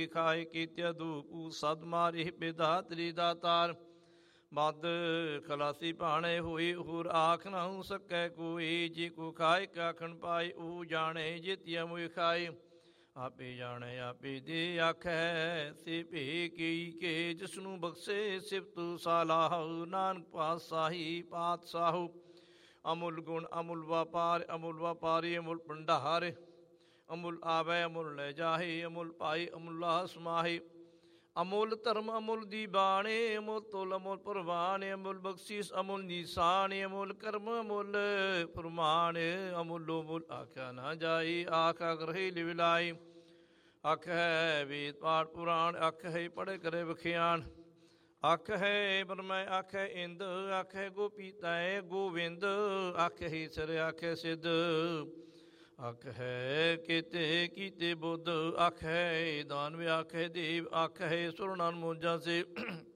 ਖਾਏ ਕੀਤਿਆ ਦੂਪੂ ਸਦ ਮਾਰੀ ਬਿਦਾਤਰੀ ਦਾਤਾਰ ਮਦ ਖਲਾਸੀ ਭਾਣੇ ਹੋਈ ਹੁਰ ਆਖ ਨਾ ਹੋ ਸਕੈ ਕੋਈ ਜੀ ਕੋ ਖਾਏ ਕਾਖਣ ਪਾਈ ਊ ਜਾਣੇ ਜਿਤਿਆ ਮੁਇ ਖਾਏ ਆਪੇ ਜਾਣੇ ਆਪੇ ਦੇ ਆਖੈ ਸੇ ਭੇ ਕੀ ਕੇ ਜਿਸਨੂੰ ਬਖਸ਼ੇ ਸਿਫਤੁ ਸਾਲਾਹੁ ਨਾਨਕ ਪਾਤਸ਼ਾਹੀ ਪਾਤਸ਼ਾਹੂ ਅਮੁੱਲ ਗੁਣ ਅਮੁੱਲ ਵਪਾਰੀ ਅਮੁੱਲ ਭੰਡਾਰ ਅਮੁੱਲ ਆਵੈ ਅਮੁੱਲ ਲੈ ਜਾਹੇ ਅਮੁੱਲ ਪਾਈ ਅਮੁੱਲਾ ਸਮਾਹੇ ਅਮੁੱਲ ਧਰਮ ਅਮੁੱਲ ਦੀ ਬਾਣੇ ਅਮੁੱਲ ਤੁਲ ਅਮੁੱਲ ਪ੍ਰਵਾਨ ਅਮੁੱਲ ਬਖਸ਼ੀਸ ਅਮੁੱਲ ਨਿਸ਼ਾਨ ਅਮੁੱਲ ਕਰਮ ਅਮੁੱਲ ਫਰਮਾਨ ਅਮੁੱਲੋ ਮੁੱਲ ਆਖਿਆ ਨਾ ਜਾਈ ਆਖ ਗ੍ਰਹਿ ਲਿਵਲਾਈ ਅੱਖ ਹੈ ਵੇਦ ਪਾਠ ਪੁਰਾਣ ਅੱਖ ਹੈ ਪੜ੍ਹ ਕਰੇ ਵਿਖਿਆਨ ਅੱਖ ਹੈ ਬ੍ਰਹਮੈ ਅੱਖ ਹੈ ਇੰਦ ਅੱਖ ਹੈ ਗੋਪੀ ਤੈ ਗੋਵਿੰਦ ਅੱਖ ਹੈ ਸਰ ਅੱਖ ਹੈ ਸਿੱਧ ਅੱਖ ਹੈ ਕੀਤੇ ਕੀਤੇ ਬੁੱਧ ਅੱਖ ਹੈ ਦਾਨਵ ਅੱਖ ਹੈ ਦੇਵ ਅੱਖ ਹੈ ਸੁਰਨਾਨ ਮੋਜਾਂ ਸੇ